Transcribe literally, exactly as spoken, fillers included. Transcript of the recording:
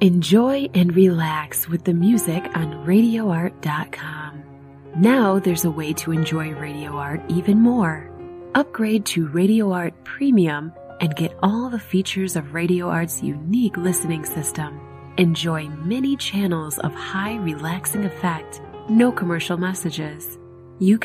Enjoy and relax with the music on radio art dot com. Now there's a way to enjoy Radio Art even more. Upgrade to Radio Art Premium and get all the features of Radio Art's unique listening system. Enjoy many channels of high relaxing effect, no commercial messages. You